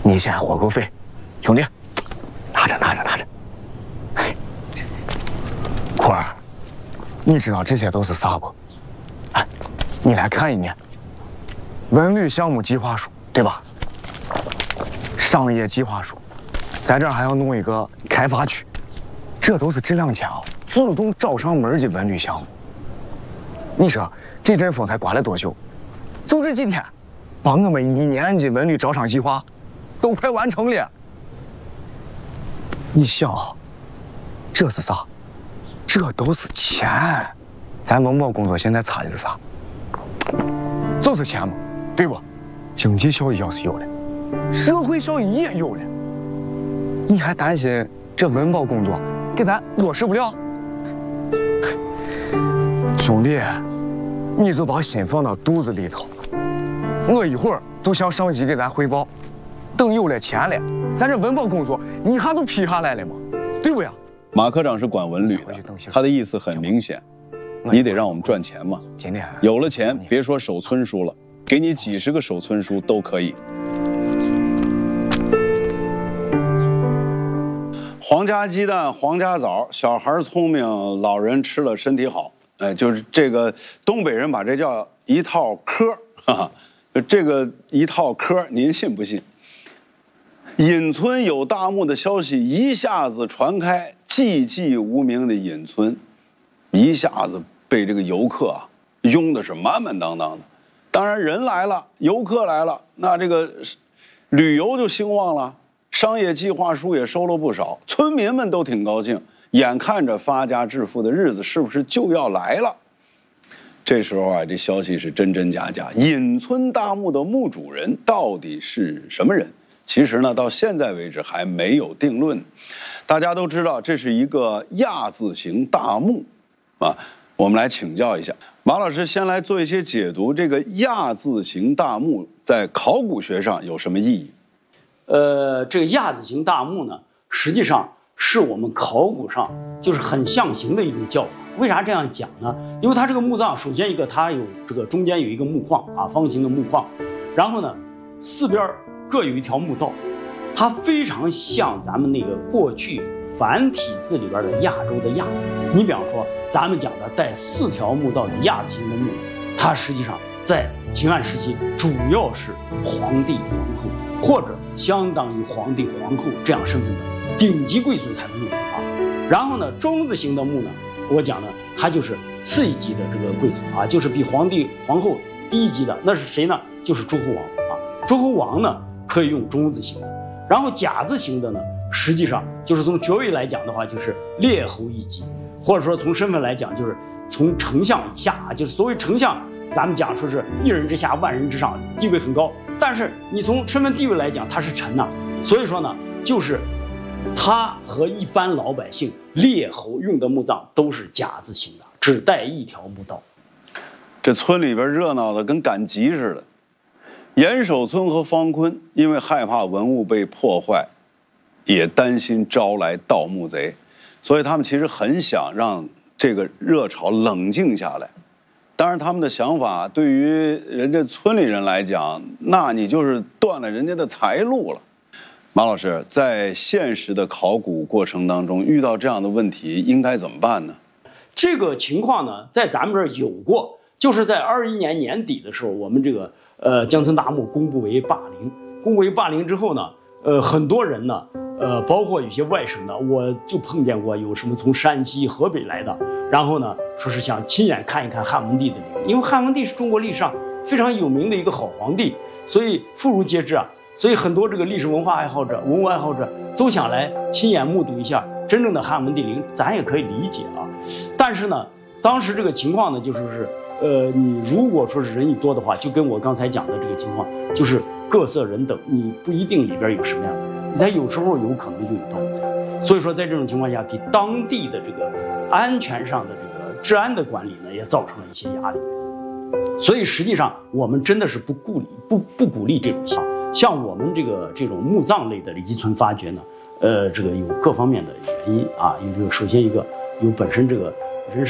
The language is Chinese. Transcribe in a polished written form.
你先活口费，兄弟，拿着。库儿，你知道这些都是啥不？哎，你来看一眼，文旅项目计划书，对吧？商业计划书，在这儿还要弄一个开发区，这都是这2天啊主动找上门的文旅项目。你说这阵风才刮了多久？就这几天，把我们1年的文旅招商计划都快完成了。你想啊，这是啥？这都是钱。咱文保工作现在差的是啥？就是钱嘛，对不？经济效益要是有了，社会效益也有了，你还担心这文保工作给咱落实不了？兄弟，你就把心放到肚子里头。我一会儿就向上级给咱汇报，等有了钱了，咱这文保工作一下就批下来了嘛，对不呀？ 马科长是管文旅的，他的意思很明显，你得让我们赚钱嘛。有了钱，别说守村书了，给你几10个守村书都可以。皇家鸡蛋，皇家枣，小孩聪明，老人吃了身体好。哎，就是这个东北人把这叫一套嗑，哈哈，这个一套嗑，您信不信？隐村有大墓的消息一下子传开，寂寂无名的隐村，一下子被这个游客啊拥的是满满当当的。当然人来了，游客来了，那这个旅游就兴旺了，商业计划书也收了不少，村民们都挺高兴，眼看着发家致富的日子是不是就要来了？这时候啊，这消息是真真假假。隐村大墓的墓主人到底是什么人？其实呢，到现在为止还没有定论。大家都知道，这是一个亚字形大墓，啊，我们来请教一下马老师，先来做一些解读。这个亚字形大墓在考古学上有什么意义？ 这个亚字形大墓呢，实际上是我们考古上就是很象形的一种叫法。为啥这样讲呢？因为它这个墓葬，首先一个它有这个中间有一个墓框啊，方形的墓框，然后呢，四边各有一条墓道，它非常像咱们那个过去繁体字里边的亚洲的亚。你比方说，咱们讲的带4条墓道的亚字形的墓，它实际上在秦汉时期主要是皇帝皇后或者相当于皇帝皇后这样身份的顶级贵族才能用啊。然后呢，中字形的墓呢，我讲呢，它就是次一级的这个贵族啊，就是比皇帝皇后低一级的，那是谁呢？就是诸侯王啊。诸侯王呢可以用中字形的，然后甲字形的呢，实际上就是从爵位来讲的话，就是列侯一级，或者说从身份来讲，就是从丞相以下啊，就是所谓丞相，咱们讲说是1人之下万人之上，地位很高，但是你从身份地位来讲，他是臣呐，所以说呢，就是他和一般老百姓列侯用的墓葬都是甲字形的，只带1条墓道。 这村里边热闹的跟赶集似的。严守村和方坤因为害怕文物被破坏，也担心招来盗墓贼，所以他们其实很想让这个热潮冷静下来。当然他们的想法对于人家村里人来讲，那你就是断了人家的财路了。马老师，在现实的考古过程当中遇到这样的问题应该怎么办呢？ 这个情况呢，在咱们这儿有过，就是在21年年底的时候，我们这个江村大墓公布为霸陵。公布为霸陵之后呢，很多人呢，包括有些外省的，我就碰见过有什么从山西、河北来的，然后呢，说是想亲眼看一看汉文帝的陵，因为汉文帝是中国历史上非常有名的一个好皇帝，所以妇孺皆知啊。所以很多这个历史文化爱好者、文物爱好者都想来亲眼目睹一下真正的汉文帝陵，咱也可以理解啊。但是呢，当时这个情况呢，就是你如果说是人一多的话，就跟我刚才讲的这个情况，就是各色人等，你不一定里边有什么样的人，他有时候有可能就有盗墓贼。所以说，在这种情况下，给当地的这个安全上的这个治安的管理呢，也造成了一些压力。所以实际上，我们真的是不鼓励这种情况。像我们这种墓葬类的遗存发掘呢，这个有各方面的原因啊，有这个首先一个有本身这个